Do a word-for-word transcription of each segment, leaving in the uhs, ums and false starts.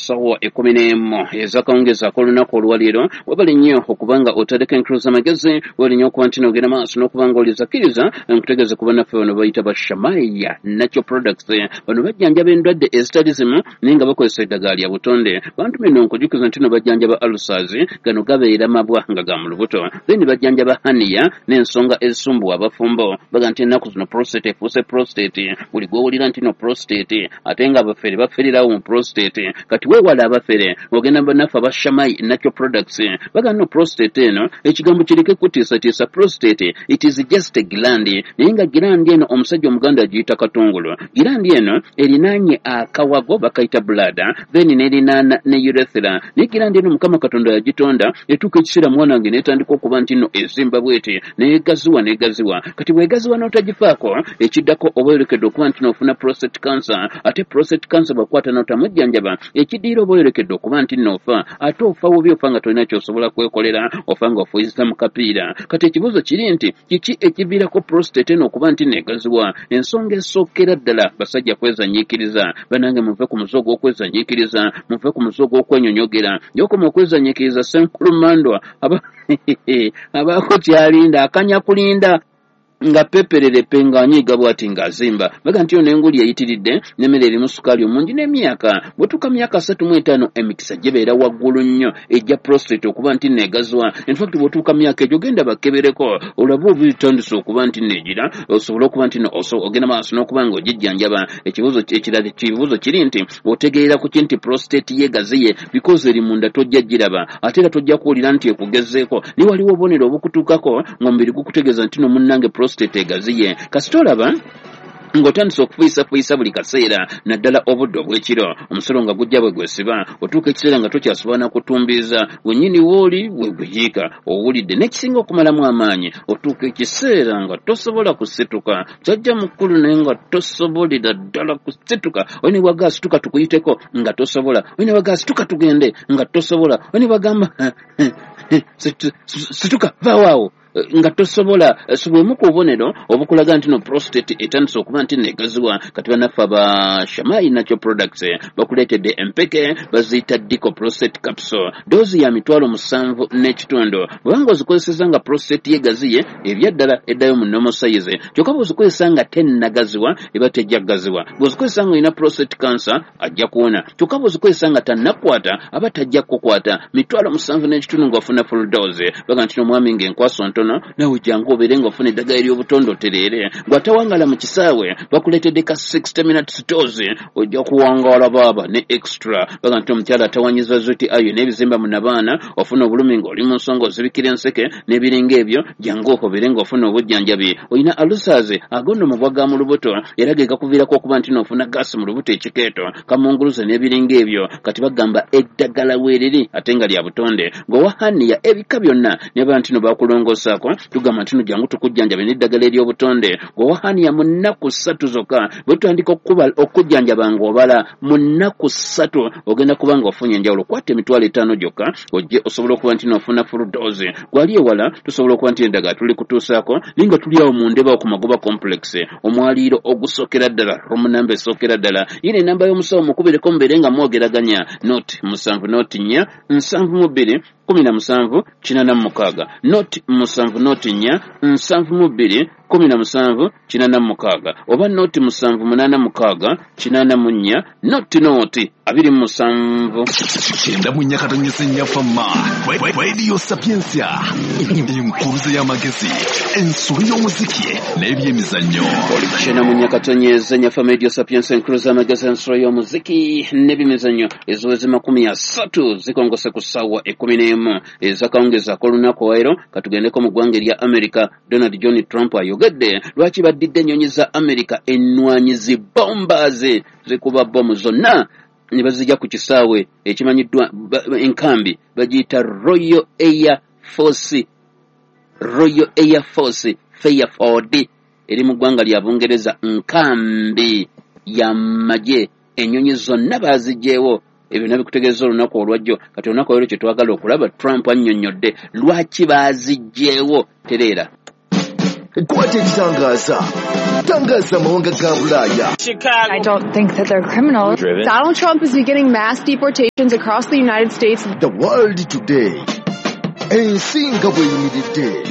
sawa ekumi n'emu ezakawungeza k'olunaku olwaleero wabali nnyo okubanga otadeko enkuluza amagezi wali nnyo okuba nti n'ogenda maaso n'okubanga olizakkiriza nkutegeeze ku bannaffe bano bayita ba Shamaya Natural Products bano bajjanjaba endwadde ezitali zimu naye nga bakozesa eddagala lya butonde bantu bino nkujukiza nti no bajjanjaba ulcers gano gabeera mabwa nga ga mu lubuto then bajjanjaba hernia n'ensonga ezisumbuwa abafumbo baga nti ennaku zino prostate efuuse prostate buli gw'owulira nti no prostate ate nga abafere baferirawo mu prostate kati weewala abafere ogenda bannaffe aba Shamaya Natural Products baga no prostate eno ekigambo kireke kutiisatiisa prostate it is just a gland naye nga gland eno omusajja omuganda agiyita katungulu gland eno erinaanye akawago bakayita bladder then n'erinaana ne urethra naye gland eno mukama katonda yagitonda etuuka ekiseera mwana wange n'etandika okuba nti nno ezimba bwete neegaziwa neegaziwa kati bwegaziwa n'otagifaako ekiddako oba oyolekedde okuba nti n'ofuna prostate cancer ate prostate cancer bwakwata n'otamujjanjaba ekidiira oba oyolekedde okuba nti n'ofa ate ofa bubi ofa nga tolina kyosobola kwekolera ofa nga ofuuyizita mu kapiira kati ekibuuzo kiri nti kiki ekiviirako prostate eno okuba nti neegaziwa ensonga esookera ddala basajja kwezanyiikiriza banange muve ku muze ogw'okwezanyiikiriza muve ku muze ogw'okwenyonyogera yokoma okwezanyiikiriza senkulumandwa aba abaako kyalinda akanya kulinda nga peperere penga nyiga bwati ngazimba baga nti yo n'enguli yayitiridde n'emmere erimu sukaali omungi n'emyaka bwetuuka myaka asatu mu etaano emikisa gibeera waggulu nnyo ejja prostate okuba nti neegazwa infact bwetuuka myaka egyo genda bakebereko olaba oba bitandise okuba nti neegira osobole okuba nti ogenda maaso n'okuba nga ogijjanjaba ekibuuzo ekirala ekibuuzo kiri nti otegeerera ku ki nti prostate yeegaziye because eri munda tojja giraba ate era tojja kuwulira nti ekugezeeko ni waliwo obubonero obukutuukako ng'omubiri gukutegeeza nti no munnange prostate egaziye kasita olaba ng'otandise okufuuyisafuyisa buli kaseera naddala obudde obw'ekiro omusolo nga gujja bwe gwesiba otuuka ekiseera nga tokyasobola na kutumbiiza wennyini wooli weguyiika owulidde n'ekisinga okumalamu amaanyi otuuka ekiseera nga tosobola kusituka kyajja mukulu naye nga tosobolera ddala kusituka oyo ne wagaa situka tukuyiteko nga tosobola oyo ne wagaa situka tugende nga tosobola oyo ne bagamba situka vaawaawo nga tosobola subwemu ku bubonero obukulaga nti no prostate etandise okuba nti neegaziwa kati bannaffe aba Shamaya Natural Products bakuleetedde empeke baziyita Dico prostate capsule doozi ya mitwalo musanvu n'ekitundu bwebanga ozikozeseza nga prostate yeegaziye ebyaddala eddayo mu normal size kyokka bw'ozikozesa nga tennagaziwa eba tejja gaziwa bw'ozikozesa nga olina prostate cancer ajja kuwona kyokka bw'ozikozesa nga tannakwata aba tajja kukwata mitwalo musanvu n'ekitundu ng'ofuna full dose baga nti n'omwami ng'enkwasa ntono nawe jangu obeere ng'ofuna eddagala ery'obutonde otereere gw'atawangala mu kisaawe bakuleetedde ka sixty minutes dose ojja kuwangaala baaba ne extra baga nti omukyala atawanyiza zoti ayo n'ebizimba mu nabaana ofuna obulumi ng'oli mu nsonga ozibikira enseke n'ebiringa ebyo jangu obeere ng'ofuna obujjanjabi olina ulcers agondo mabwa ga mu lubuto era ge gakuviirako okuba nti n'ofuna gaasi mu lubuto ekikeeto kamunguluze n'ebiringa ebyo kati bagamba eddagala weeriri ate nga lya butonde ng'owa hernia ebika byonna ne baba nti no bakulongoosa tugamba nti no jangu tukujjanjaba n'eddagala ery'obutonde ng'owa hernia mu nnaku ssatu zokka bwe tutandika okujjanjaba ng'obala mu nnaku ssatu ogenda kuba nga ofunye enjawulo kwata emitwalo etaano gyokka ojje osobola okuba nti n'ofuna full dose gwali ewala tusobola okuba nti eddagala tuli kutuusaako naye nga tuli awo mu Ndeba ku Magoba complex omwaliiro ogusookera ddala omunamba esookera ddala yina enamba y'omusawo mukubireko mubeere nga mwogeraganya noti musanvu noti nnya nsanvu mu bbiri kumi na musanvu kinaana mu mukaaga noti musanvu noti nnya nsanvu mu bbiri kumi na musanvu kinaana mu mukaaga oba noti musanvu munaana mukaaga kinaana mu nnya noti noti abiri mu musanvu kyenda mu nnyakatanyisa ennyafamma Radio Sapiensia enkuluze y'amagezi ensulu y'omuziki n'ebyemizannyo kyenda mu nnyakatanyisa ennyafamma Radio Sapiensia enkuluze y'amagezi ensulu y'omuziki n'ebyemizannyo eziweze makumi asatu zikongose ku ssaawa ekumi n'emu ezakawungeza k'olunaku olwaleero katugendeko mu ggwanga erya America. Donald John Trump ayogedde lwaki baddidde ennyonyi za America ennwanyi bombers zikuba bomu zonna ne bazijja ku kisaawe ekimanyiddwa enkambi bagiyita Royal Air Force Royal Air Force Fairfield eri mu ggwanga lya Bungereza nkambi ya magye ennyonyi zonna baziggyeewo ebyo nabikutegeeza olunaku olwajjo kati olunaku olwaleero kye twagala okulaba Trump annyonnyodde lwaki baziggyeewo tereera Kwate ekitangaza. Tangaza amawanga ga Bulaaya. I don't think that they're criminals. Driven. Donald Trump is beginning mass deportations across the United States. The world today. Ensinga bweyimiridde.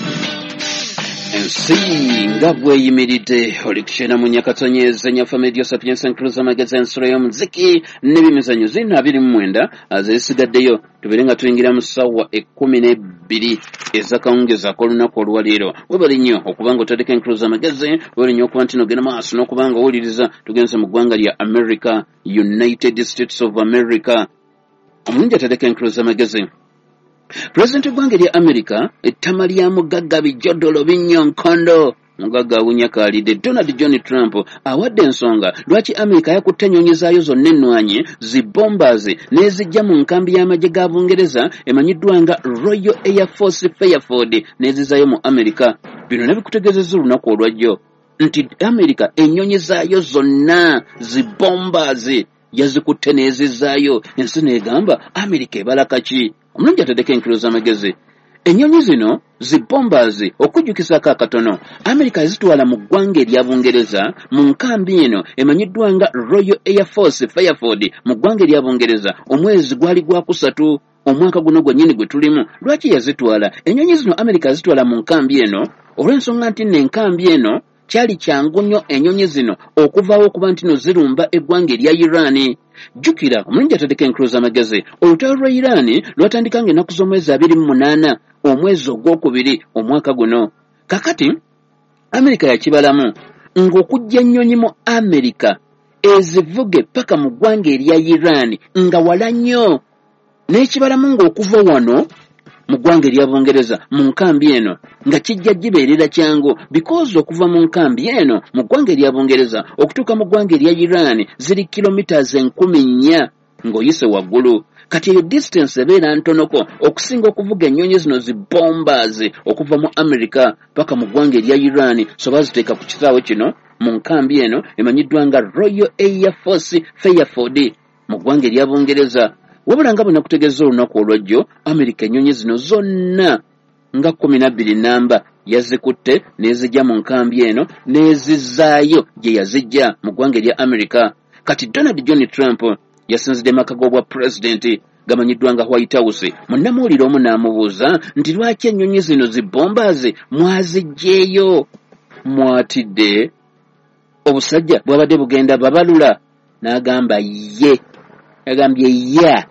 Ensi nga bweyimiridde olikishena mu nyakatonyeza nyafa medio sapiens encruza magazine ensolo y'omuziki n'ebimizanyo zina abiri mu mwenda azesigaddeyo tubere nga tuyingira mu ssaawa ekkumi n'ebbiri ez'akawungeeza ak'olunaku olwaleero webali nnyo okuba nga otadeko encruza magazine webali nnyo okuba nti nogenda maaso n'okuba nga owuliriza tugenze mu ggwanga lya America, United States of America. Omulungi atadeko encruza magazine. President w'eggwanga lya America ettama lya mugagga bijjodolo binnyo mugagga awunyakaalidde Donald John Trump awadde ensonga lwaki America yakutte ennyonyi zaayo zonna ennwanyi zi bombers n'ezijja mu nkambi y'amagye ga Bungereza emanyiddwa nga Royal Air Force Fairfield n'ezizaayo mu America. Bino nabikutegeezezza olunaku olwajjo nti America ennyonyi zaayo zonna zi bombers yazikutte n'ezizaayo. Ensi n'egamba America ebala kaki? Omulungi atadeko encruza amagezi. Ennyonyi zino zi bombers okujjukisako akatono America yazitwala mu ggwanga erya Bungereza mu nkambi eno emanyiddwa nga Royal Air Force Fairfield mu ggwanga erya Bungereza omwezi gwali gwa kusatu omwaka guno gwennyini gwe tulimu. Lwaki yazitwala ennyonyi zino? America yazitwala mu nkambi eno olw'ensonga nti n'enkambi eno kyali kyangu nnyo ennyonyi zino okuvaawo okuba nti no zirumba eggwanga erya Iran. Jukira omulungi atadeko encruza amagezi olutalo lwa Iran lwatandika nga ennaku z'omwezi abiri mu munaana omwezi ogwokubiri omwaka guno. Kakati America yakibalamu ng'okujja ennyonyi mu America ezivuge paka mu ggwanga erya Iran nga wala nnyo n'ekibalamu ng'okuva wano mu ggwanga erya Bungereza mu nkambi eno nga kijja gibeerera kyangu because okuva mu nkambi eno mu ggwanga erya Bungereza okutuuka mu ggwanga erya Iran ziri kilometers enkumi nnya ng'oyise waggulu. Kati eyo distance ebeera ntonoko okusinga okuvuga ennyonyi zino zi bombers okuva mu America paka mu ggwanga erya Iran so baziteeka ku kisaawe kino mu nkambi eno emanyiddwa nga Royal Air Force Fairfield mu ggwanga erya Bungereza. Wabula nga bwe nakutegeeza olunaku olwajjo America ennyonyi zino zonna nga kkumi na bbiri namba yazikutte n'ezijja mu nkambi eno n'ezizaayo gye yazijja mu ggwanga erya America. Kati Donald John Trump yasinzidde maka g'obwa president gamanyiddwa nga White House. Munnamuwulire omu n'amubuuza nti lwaki ennyonyi zino zi bombers mwaziggyeeyo? Mwatidde obusajja bwabadde bugenda babalula? N'agamba ye. Yagambye ya.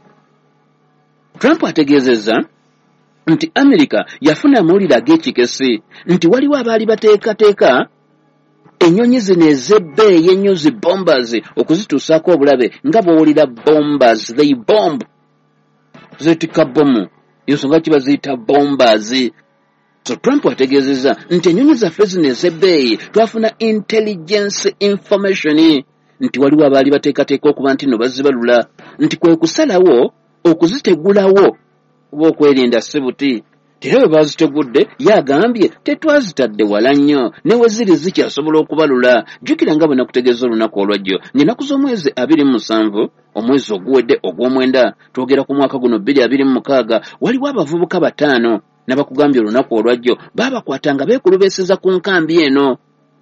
Trump ategeezezza nti America yafuna amawulire ag'ekikesi nti waliwo abaali bateekateeka ennyonyi zino ez'ebbeeyi ennyo zi bombers okuzituusaako obulabe nga bw'owulira bombers they bomb zeetikka bomu ensonga ki baziyita bombers. So Trump ategeezezza nti ennyonyi zaffe zino ez'ebbeeyi twafuna intelligence information nti waliwo abaali bateekateeka okuba nti no bazibalula nti kwe kusalawo okuzitegulawo oba okwerinda sibuti. Era bwe bazitegudde yagambye tetwazitadde wala nnyo ne we ziri zikyasobola okubalula. Jjukira nga bwe nakutegeeza olunaku olwajjo ng'ennaku z'omwezi abiri mu musanvu omwezi oguwedde ogw'omwenda twogera ku mwaka guno bbiri abiri mu mukaaga waliwo abavubuka bataano n'abakugambye olunaku olwajjo baabakwatanga beekulubeeseza ku nkambi eno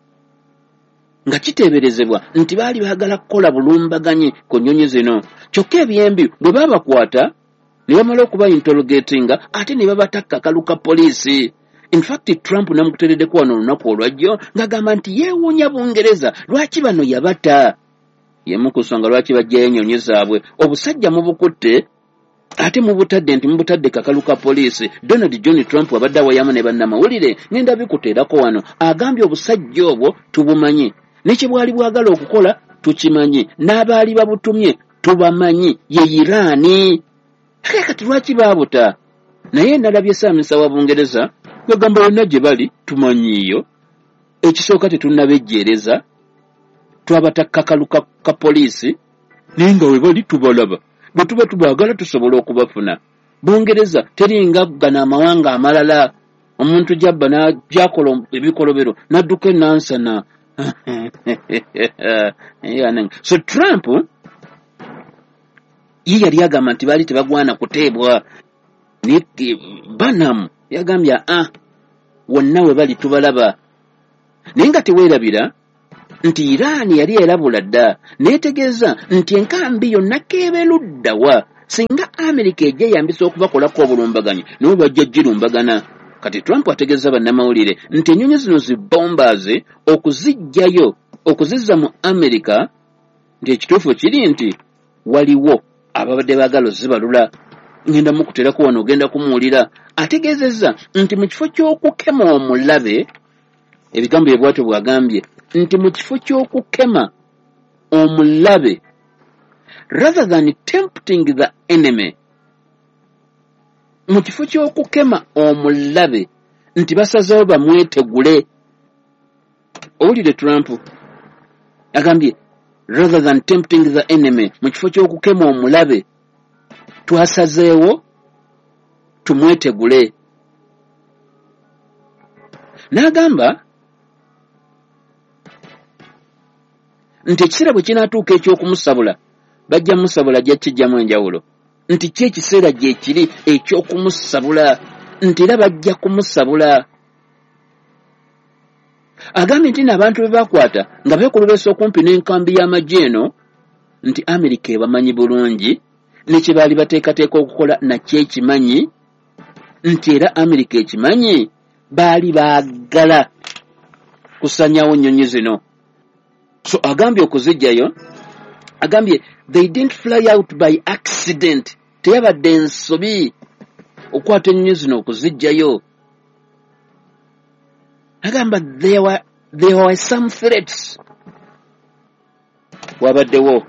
nga kiteeberezebwa nti baali baagala kukola bulumbaganyi ku nnyonyi zino. Kyokka ebyembi bwe baabakwata ne bamala okuba interrogatinga ate ne babatakka kakalu ka poliisi. In fact Trump namukutereddeko wano olunaku olwajjo ng'agamba nti yeewuunya Bungereza lwaki bano yabata. Yemu ku nsonga lwaki bajjayo ennyonyi zaabwe obusajja mubukutte ate mubutadde nti mubutadde kakalu ka poliisi. Donald John Trump abadde awayamu ne bannamawulire ngenda bikuteerako wano agambye obusajja obwo tubumanyi nekye bwali bwagala okukola tukimanyi n'abaali babutumye tubamanyi ye Iran. Kati lwaki baabuta? Naye nalabye ssaabaminisita wa Bungereza bagamba yonna gye bali tumanyiiyo ekisooka tetunnabejjeereza twabatakka kakalu ka poliisi naye nga we bali tubalaba bwe tuba tubaagala tusobola okubafuna. Bungereza teringa gana amawanga amalala omuntu jabba n'ajakola ebikolobero n'adduka enansana. So Trump ye yali agamba nti baali tebagwana kuteebwa. Banham yagambye ah wonna we bali tubalaba naye nga teweerabira nti Iran yali erabula dda neetegeeza nti enkambi yonna keebeludda wa singa Amerika ejja yambisa okubakolako obulumbaganyi nabo bajja girumbagana. Kati Trump ategeeza bannamawulire nti ennyonyi zino zibombaaze okuzijjayo okuzizza mu Amerika nti ekituufu kiri nti waliwo ababadde baagala zibalula. Ngenda mukuterako wano ogenda kumuwulira ategeezezza nti mu kifo ky'okukema omulabe ebigambo bye bwatyo bwagambye nti mu kifo ky'okukema omulabe rather than tempting the enemy mu kifo ky'okukema omulabe nti basazeewo bamwetegule. Owulire Trump agambye rather than tempting the enemy mu kifo ky'okukema omulabe twasazeewo tumwetegule. N'agamba nti ekiseera bwe kinaatuuka ekyokumusabula bajja musabula ajja kijjamu enjawulo nti ki ekiseera gye kiri ekyokumusabula nti era bajja kumusabula. Agambye nti n'abantu be bakwata nga beekulubesa okumpi n'enkambi y'amagye eno nti Amerika ebamanyi bulungi ne kye baali bateekateeka okukola nakyo ekimanyi nti era Amerika ekimanyi baali baagala kusanyawo nnyonyi zino. So agambye okuzijjayo agambye they didn't fly out by accident teyabadde ensobi okwata ennyonyi zino okuzijjayo. Agamba there were, there were some threats wabaddewo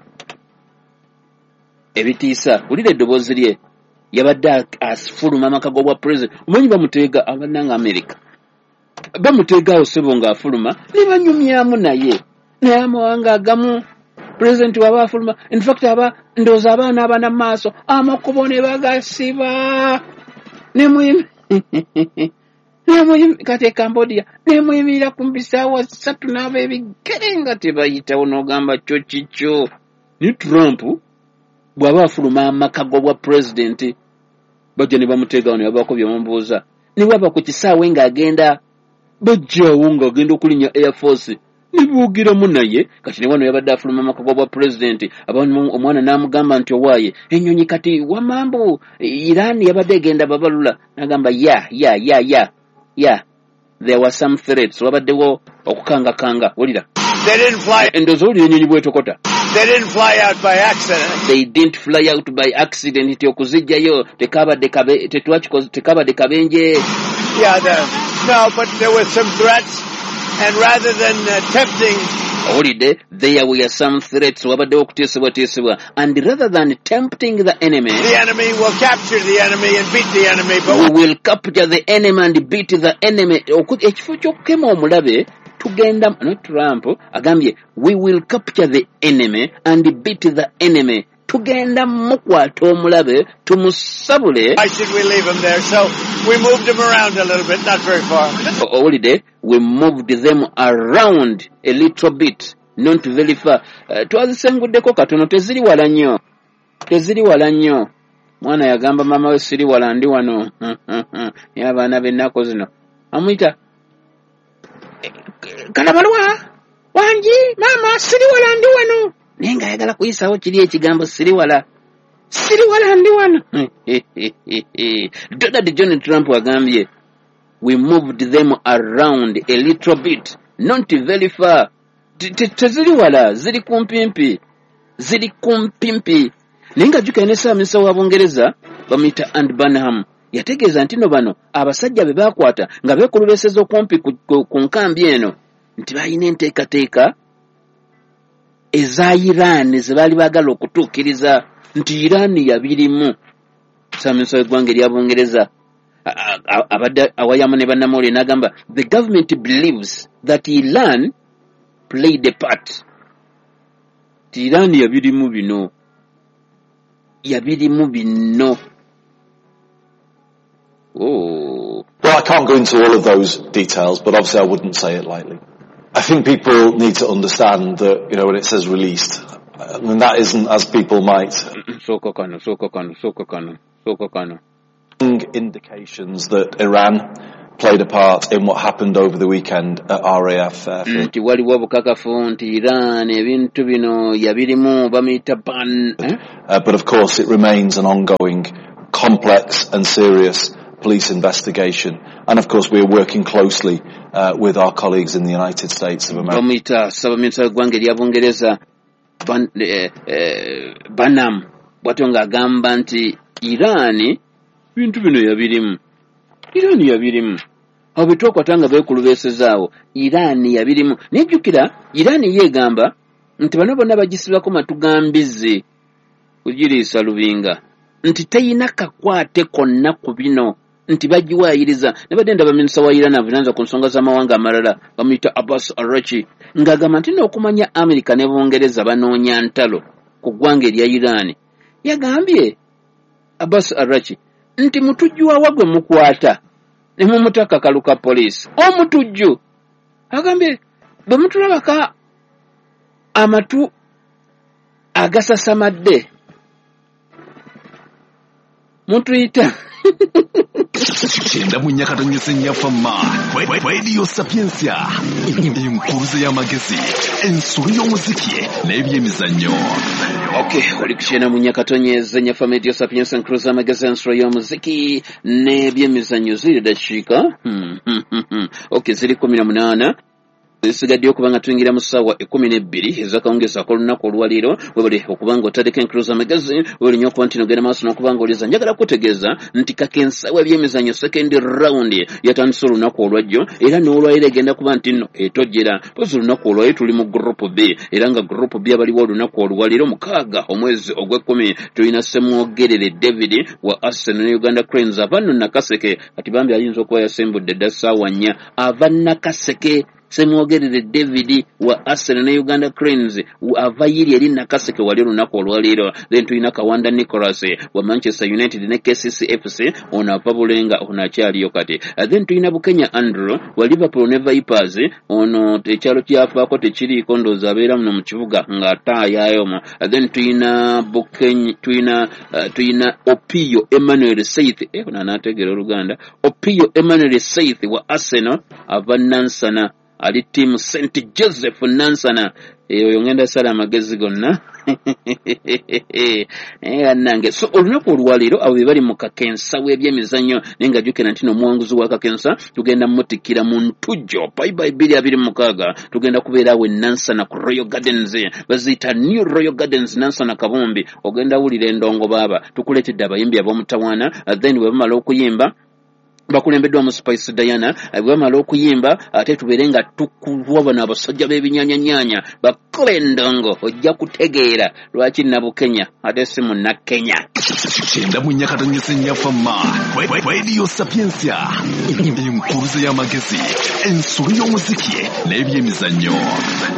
ebitiisa. Wulira eddoboozi lye yabadde afuluma amaka g'obwa president. Omanyi bamuteega abannanga Amerika bamuteegaawo ssebo ng'afuluma ne banyumyamu naye naye amawanga agamu president waba afuluma in fact aba ndowooza abaana abana mu maaso amakubo ne bagasiba ne muyimi ne muyimi kati Cambodia ne muyimirira ku mbisaawa ssatu n'ab'ebigere nga tebayitawo n'ogamba kyo kikyo. Ni Trump bw'aba afuluma amaka g'obwa president bajja ne bamuteegawo ne babaako bye bamubuuza ne waba ku kisaawe ng'agenda bajjaawo ng'agenda okulinnya Air Force ne boogeramu naye. Kati ne wano yabadde afuluma amaka g'obwa president omwana n'amugamba nti owaaye ennyonyi kati wamambu Iran yabadde egenda babalula n'agamba ya ya ya ya ya there were some threats wabaddewo okukangakanga. Wulira endowooza owulira ennyonyi bwetokota. They didn't fly out by accident. They didn't fly out by accident. Nti okuzijjayo tekabadde kabe tetwakikoze tekabadde kabenje. Yeah, the, no, but there were some threats, and rather than uh, tempting. Owulidde there were some threats wabaddewo okuteesebwa teesebwa and rather than tempting the enemy. The enemy will capture the enemy and beat the enemy. But we will capture the enemy and beat the enemy. Ekifo ky'okukema omulabe tugenda no Trump agambye we will capture the enemy and beat the enemy. Tugenda mukwata omulabe tumusabule. Why should we leave him there? So we moved him around a little bit, not very far. Holiday, we moved them around a little bit, not very far. Uh, twazisenguddeko katono teziri wala nnyo. Teziri wala nnyo. Mwana yagamba mama we siri wala ndi wano. Y'abaana b'ennaku zino. Amuyita Kalabalwa wangi mama siri wala ndi wano. Naye ng'ayagala kuyisawo kiri ekigambo siri wala. Siri wala ndi wano. Donald John Trump agambye we moved them around a little bit, not very far. Teziri wala, ziri kumpimpi. Ziri kumpimpi. Nenga juka enesa minisa wa Bungereza bamita and Banham. Yategeeza nti no bano abasajja be bakwata nga beekulubeseza okumpi ku nkambi eno nti balina enteekateeka eza Iran ze baali baagala okutuukiriza nti Iran yabirimu. Saminsa w'eggwanga erya Bungereza abadde awayamu ne bannamawulire n'agamba the government believes that Iran played a part. Ti Iran yabirimu bino. Yabirimu bino. Oh. Well, I can't go into all of those details, but obviously I wouldn't say it lightly. I think people need to understand that, you know, when it says released, I mean, that isn't as people might. So kokano, so kokano, so kokano, so kokano. Indications that Iran played a part in what happened over the weekend at R A F. Uh, nti waliwo obukakafu nti Iran ebintu bino yabirimu bamuyita ban. Uh, but of course it remains an ongoing, complex and serious police investigation, and of course we are working closely uh, with our colleagues in the United States of America. Bamuyita Ssabaminisita w'eggwanga erya Bungereza ban, eh, eh, Banham bw'atyo ng'agamba nti Iran bintu bino yabirimu. Iran yabirimu. Awo betwokwata nga beekulubeesezaawo Iran yabirimu. Nejjukira Iran yeegamba nti bano bonna bagisibako matugambize kugiriisa Lubinga nti teyina kakwate konna ku bino nti bagiwaayiriza. Ne badde ndaba minisita wa Iran avunaanyizibwa ku nsonga z'amawanga amalala bamuyita Abbas Araghchi ng'agamba nti n'okumanya Amerika ne Bungereza banoonya ntalo ku ggwanga erya Iran. Yagambye Abbas Araghchi nti mutujju wa gwe mukwata ne mumutaka kaluka police omutujju. Agambye bwe mutulabaka amatu agasasamadde mutuyita Kyenda mu Nyakato Nyesenya Fama Radio Sapiensia enkuruze y'amagezi ensuru y'omuziki n'ebyemizannyo. Okay, oli kukyenda mu Nyakato Nyesenya Fama Radio Sapiensia enkuruze y'amagezi ensuru y'omuziki n'ebyemizannyo ziri dakiika okay ziri kumi na munaana zisigaddeyo okubanga tuyingira mu ssaawa ekkumi n'ebbiri ez'akawungeezi ak'olunaku olwaleero webali okubanga otandika enkuluza magazine webali nnyo okuba nti nogenda maaso n'okubanga oliza njagala kutegeeza nti kakensawa ebyemizannyo second round yatandise olunaku olwajjo era n'olwaleero egenda kuba nti nno etojjera pozi olunaku olwaleero tuli mu group B era nga group B abaliwo olunaku olwaleero mukaaga omwezi ogw'ekkumi tulina Ssemwogerere David wa Arsenal ne Uganda Cranes ava nno Nakaseke kati bambi ayinza okuba yasembudde dda ssaawa nnya ava Nakaseke. Ssemwogerere David wa Arsenal ne Uganda Cranes ava yiri eri Nakaseke wali olunaku olwaleero. Then tulina Kawanda Nicholas wa Manchester United ne K C C F C ono ava Bulenga ono akyaliyo kati. Then tulina Bukenya Andrew wa Liverpool ne Vipers ono ekyalo kyafaako tekiriiko ndowooza abeera muno mu kibuga ng'ataayayomo. Then tulina Bukenya tulina uh, tulina Opiyo Emmanuel Seith eh ono anaategeera Oluganda. Opiyo Emmanuel Seith wa Arsenal ava Nansana ali timu Saint Joseph Nansana eyo ngenda sala amagezi gonna eh annange. So olunaku olwaleero abo bali mu kakensa w'ebyemizannyo nenga jukena ntino muwanguzi wa kakensa tugenda mutikira mu ntujjo bye bye bili abiri mukaaga tugenda kubeera we Nansana ku Royal Gardens bazita New Royal Gardens Nansana Kabombi ogenda wulira endongo baba tukuletedde abayimbi ab'omutawaana then we bamala okuyimba bakulembeddwa mu Spice Diana bwamala okuyimba ate tubeere nga tukulwa bano abasajja b'ebinyanyanyanya bakulendongo ojja kutegeera lwaki Nabukenya ate si Munnakenya. Kyenda mu Nyakato Nyesenya Fama Radio Sapiensia enkuruze y'amagezi ensuru y'omuziki n'ebyemizannyo.